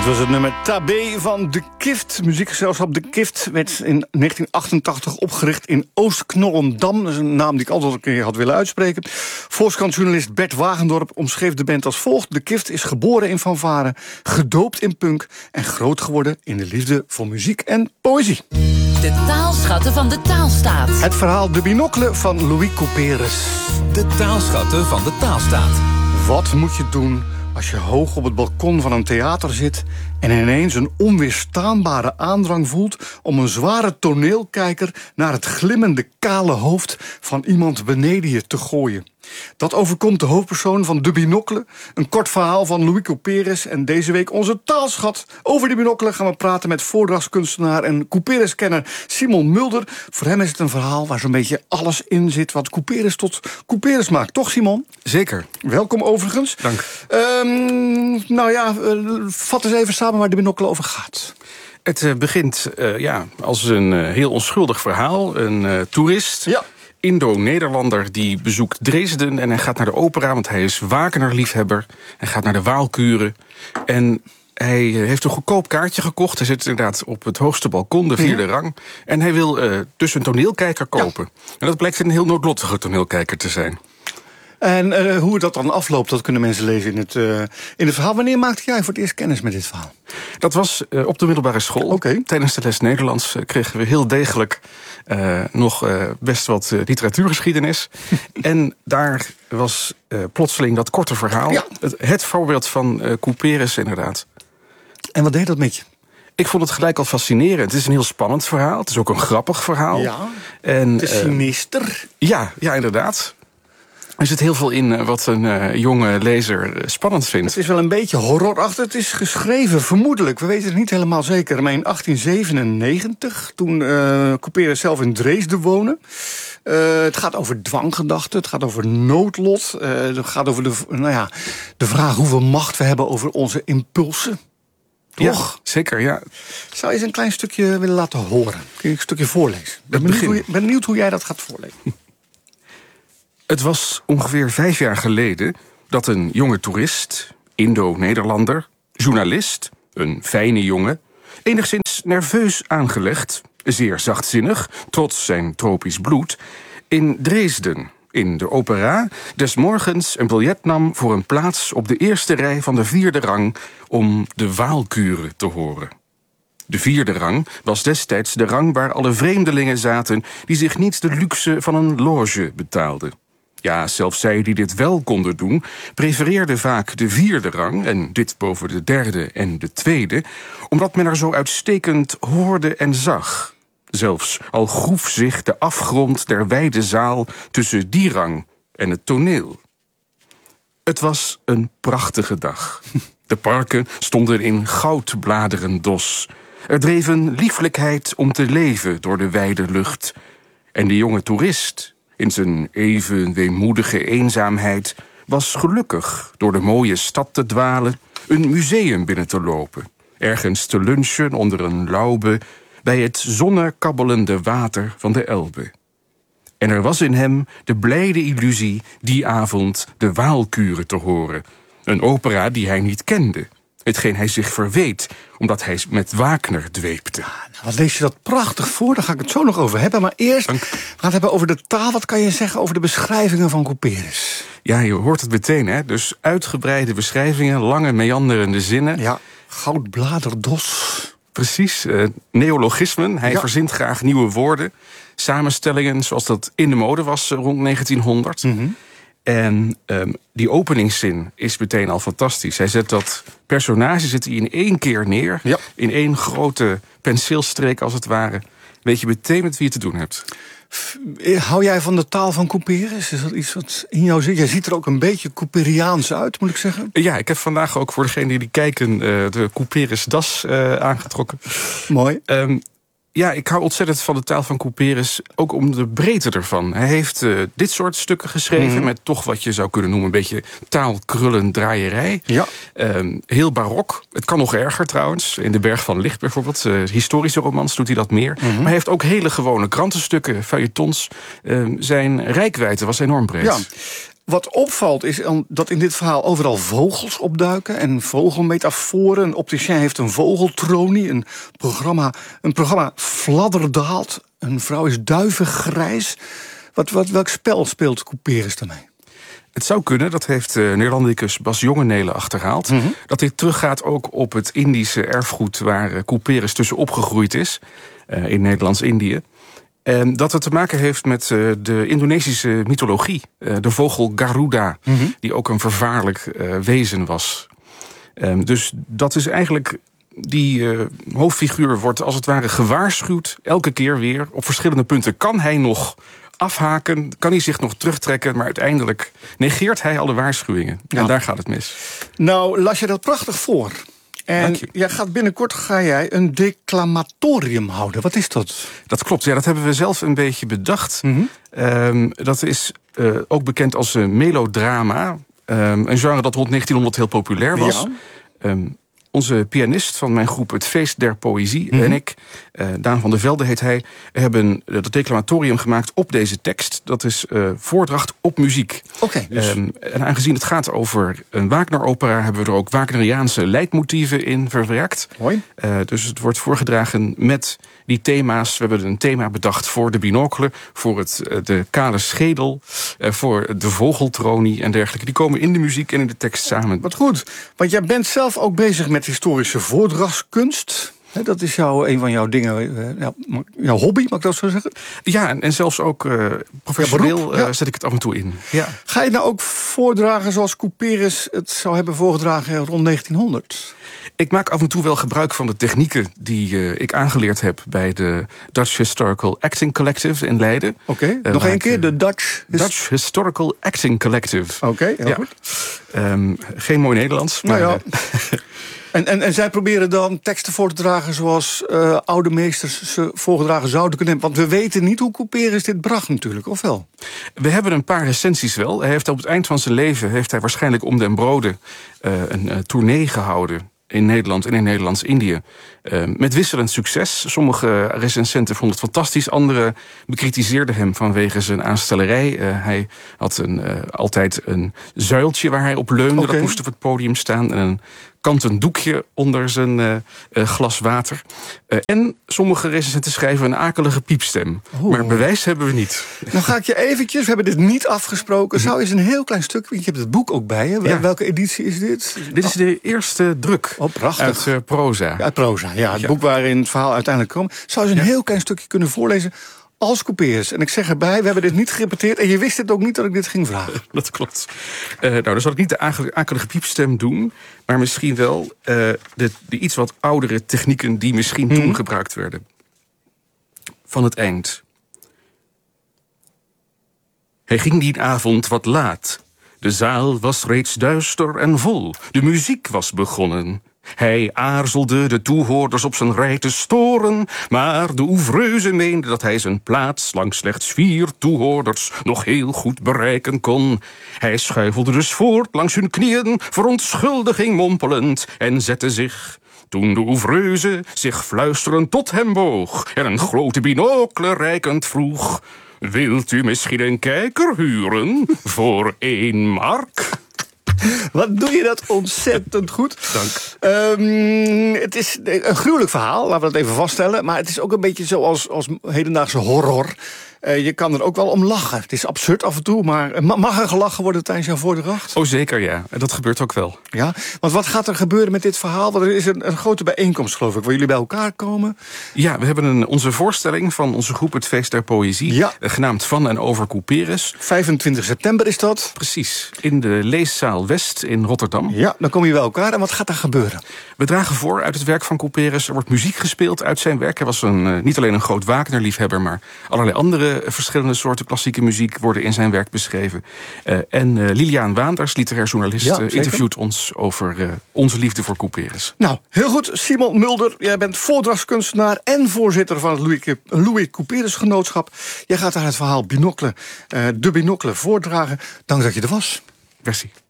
Dit was het nummer Tabé van De Kift. Muziekgezelschap De Kift werd in 1988 opgericht in Oost-Knollendam. Dat is een naam die ik altijd een keer had willen uitspreken. Volkskrantjournalist Bert Wagendorp omschreef de band als volgt. De Kift is geboren in fanfare, gedoopt in punk en groot geworden in de liefde voor muziek en poëzie. De taalschatten van de taalstaat. Het verhaal De Binocle van Louis Couperus. De taalschatten van de taalstaat. Wat moet je doen als je hoog op het balkon van een theater zit en ineens een onweerstaanbare aandrang voelt om een zware toneelkijker naar het glimmende kale hoofd van iemand beneden je te gooien? Dat overkomt de hoofdpersoon van De Binocle, een kort verhaal van Louis Couperus. En deze week onze taalschat. Over De Binocle gaan we praten met voordrachtskunstenaar en Couperus-kenner Simon Mulder. Voor hem is het een verhaal waar zo'n beetje alles in zit wat Couperus tot Couperus maakt. Toch, Simon? Zeker. Welkom overigens. Dank. Vat eens even samen waar De Binocle over gaat. Het begint als een heel onschuldig verhaal. Een toerist, Indo-Nederlander, die bezoekt Dresden en hij gaat naar de opera, want hij is Wagner-liefhebber. Hij gaat naar de Waalkuren en hij heeft een goedkoop kaartje gekocht. Hij zit inderdaad op het hoogste balkon, de 4e rang. En hij wil dus een toneelkijker kopen. Ja. En dat blijkt een heel noodlottige toneelkijker te zijn. En hoe dat dan afloopt, dat kunnen mensen lezen in het verhaal. Wanneer maakte jij voor het eerst kennis met dit verhaal? Dat was op de middelbare school. Okay. Tijdens de les Nederlands kregen we heel degelijk nog best wat literatuurgeschiedenis. En daar was plotseling dat korte verhaal. Ja. Het voorbeeld van Couperus inderdaad. En wat deed dat met je? Ik vond het gelijk al fascinerend. Het is een heel spannend verhaal. Het is ook een grappig verhaal. Ja, en, het is sinister. Ja, inderdaad. Er zit heel veel in wat een jonge lezer spannend vindt. Het is wel een beetje horrorachtig. Het is geschreven, vermoedelijk, we weten het niet helemaal zeker, maar in 1897, toen Couperus zelf in Dresden woonde. Het gaat over dwanggedachten, het gaat over noodlot. Het gaat over de vraag hoeveel macht we hebben over onze impulsen. Toch? Ja, zeker, ja. Zou je eens een klein stukje willen laten horen? Kun je een stukje voorlezen? Ik ben benieuwd hoe jij dat gaat voorlezen. Het was ongeveer 5 jaar geleden dat een jonge toerist, Indo-Nederlander, journalist, een fijne jongen, enigszins nerveus aangelegd, zeer zachtzinnig, trots zijn tropisch bloed, in Dresden, in de opera, des morgens een biljet nam voor een plaats op de eerste rij van de 4e rang om de Waalkuren te horen. De 4e rang was destijds de rang waar alle vreemdelingen zaten die zich niet de luxe van een loge betaalden. Ja, zelfs zij die dit wel konden doen, prefereerden vaak de 4e rang, en dit boven de 3e en de 2e, omdat men er zo uitstekend hoorde en zag. Zelfs al groef zich de afgrond der wijde zaal tussen die rang en het toneel. Het was een prachtige dag. De parken stonden in goudbladeren dos. Er dreef een lieflijkheid om te leven door de wijde lucht. En de jonge toerist, in zijn even weemoedige eenzaamheid, was gelukkig door de mooie stad te dwalen, een museum binnen te lopen, ergens te lunchen onder een laube bij het zonnekabbelende water van de Elbe. En er was in hem de blijde illusie die avond de Waalkuren te horen, een opera die hij niet kende, hetgeen hij zich verweet, omdat hij met Wagner dweepte. Wat lees je dat prachtig voor, daar ga ik het zo nog over hebben. Maar eerst gaan we het hebben over de taal. Wat kan je zeggen over de beschrijvingen van Couperus? Ja, je hoort het meteen, hè? Dus uitgebreide beschrijvingen, lange meanderende zinnen. Ja, goudbladerdos. Precies, neologismen. Hij verzint graag nieuwe woorden. Samenstellingen zoals dat in de mode was rond 1900. Mm-hmm. En die openingszin is meteen al fantastisch. Hij zet dat personage in 1 keer neer. Ja. In 1 grote penseelstreek als het ware. Weet je meteen met wie je te doen hebt. Hou jij van de taal van Couperus? Is dat iets wat in jou zit? Jij ziet er ook een beetje Couperiaans uit, moet ik zeggen. Ja, ik heb vandaag ook voor degenen die kijken de Couperus das aangetrokken. Mooi. Ja, ik hou ontzettend van de taal van Couperus, ook om de breedte ervan. Hij heeft dit soort stukken geschreven met toch wat je zou kunnen noemen een beetje taalkrullen draaierij. Ja. Heel barok. Het kan nog erger trouwens. In de Berg van Licht bijvoorbeeld. Historische romans doet hij dat meer. Maar hij heeft ook hele gewone krantenstukken, feuilletons. Zijn reikwijdte was enorm breed. Ja. Wat opvalt is dat in dit verhaal overal vogels opduiken en vogelmetaforen. Een opticien heeft een vogeltronie, een programma fladderdaalt. Een vrouw is duivengrijs. Welk spel speelt Couperus daarmee? Het zou kunnen, dat heeft Neerlandicus Bas Jongenelen achterhaald... dat dit teruggaat ook op het Indische erfgoed waar Couperus tussen opgegroeid is, in Nederlands-Indië. En dat het te maken heeft met de Indonesische mythologie. De vogel Garuda, die ook een vervaarlijk wezen was. Dus dat is eigenlijk... Die hoofdfiguur wordt als het ware gewaarschuwd, elke keer weer. Op verschillende punten kan hij nog afhaken, kan hij zich nog terugtrekken, maar uiteindelijk negeert hij alle waarschuwingen. Ja. En daar gaat het mis. Nou, las je dat prachtig voor. En binnenkort ga jij een declamatorium houden. Wat is dat? Dat klopt, ja, dat hebben we zelf een beetje bedacht. Dat is ook bekend als melodrama. Een genre dat rond 1900 heel populair was. Ja. Onze pianist van mijn groep Het Feest der Poëzie en ik, Daan van der Velde heet hij, hebben dat declamatorium gemaakt op deze tekst. Dat is voordracht op muziek. Dus. En aangezien het gaat over een Wagner-opera, hebben we er ook Wagneriaanse leidmotieven in verwerkt. Mooi. Dus het wordt voorgedragen met die thema's. We hebben een thema bedacht voor de binocle, voor de kale schedel, voor de vogeltronie en dergelijke. Die komen in de muziek en in de tekst samen. Wat goed, want jij bent zelf ook bezig met historische voordrachtskunst. Dat is een van jouw dingen, jouw hobby, mag ik dat zo zeggen? Ja, en zelfs ook professioneel zet ik het af en toe in. Ja. Ga je nou ook voordragen zoals Couperus het zou hebben voorgedragen rond 1900? Ik maak af en toe wel gebruik van de technieken die ik aangeleerd heb bij de Dutch Historical Acting Collective in Leiden. Oké, nog één keer, de Dutch Historical Acting Collective. Oké, heel goed. Geen mooi Nederlands, maar... Nou ja. En zij proberen dan teksten voor te dragen zoals oude meesters ze voorgedragen zouden kunnen hebben. Want we weten niet hoe Couperus dit bracht natuurlijk, of wel? We hebben een paar recensies wel. Hij heeft op het eind van zijn leven waarschijnlijk om den Brode een tournee gehouden in Nederland en in Nederlands-Indië. Met wisselend succes. Sommige recensenten vonden het fantastisch. Anderen bekritiseerden hem vanwege zijn aanstellerij. Hij had altijd een zuiltje waar hij op leunde. Dat moest op het podium staan. En een kanten doekje onder zijn glas water. En sommige recensenten schrijven een akelige piepstem. Maar bewijs hebben we niet. Nou ga ik je eventjes, we hebben dit niet afgesproken. Zou eens een heel klein stuk, want je hebt het boek ook bij je. Ja. Welke editie is dit? Dit is de eerste druk. Oh, prachtig. Uit proza. Ja, uit proza, ja. Het boek waarin het verhaal uiteindelijk kwam. Zou eens een heel klein stukje kunnen voorlezen als Couperus. En ik zeg erbij, we hebben dit niet gerepeteerd en je wist het ook niet dat ik dit ging vragen. Dat klopt. Dan zal ik niet de akelige piepstem doen, maar misschien wel de iets wat oudere technieken die misschien toen gebruikt werden. Van het eind. Hij ging die avond wat laat. De zaal was reeds duister en vol. De muziek was begonnen. Hij aarzelde de toehoorders op zijn rij te storen, maar de oeuvreuse meende dat hij zijn plaats langs slechts 4 toehoorders nog heel goed bereiken kon. Hij schuifelde dus voort langs hun knieën, verontschuldiging mompelend, en zette zich. Toen de oeuvreuse zich fluisterend tot hem boog en een grote binocle reikend vroeg: wilt u misschien een kijker huren voor 1 mark? Wat doe je dat ontzettend goed. Dank. Het is een gruwelijk verhaal, laten we dat even vaststellen. Maar het is ook een beetje zoals hedendaagse horror. Je kan er ook wel om lachen. Het is absurd af en toe, maar mag er gelachen worden tijdens jouw voordracht? Oh, zeker, ja. Dat gebeurt ook wel. Ja, want wat gaat er gebeuren met dit verhaal? Want er is een grote bijeenkomst, geloof ik, waar jullie bij elkaar komen. Ja, we hebben onze voorstelling van onze groep Het Feest der Poëzie, genaamd Van en over Couperus. 25 september is dat. Precies, in de Leeszaal West in Rotterdam. Ja, dan kom je bij elkaar. En wat gaat er gebeuren? We dragen voor uit het werk van Couperus. Er wordt muziek gespeeld uit zijn werk. Hij was niet alleen een groot Wagner-liefhebber, maar allerlei andere verschillende soorten klassieke muziek worden in zijn werk beschreven. En Liliaan Waanders, literair journalist, interviewt ons over onze liefde voor Couperus. Nou, heel goed. Simon Mulder, jij bent voordrachtskunstenaar en voorzitter van het Louis Couperus Genootschap. Jij gaat daar het verhaal de binocle voordragen. Dank dat je er was. Merci.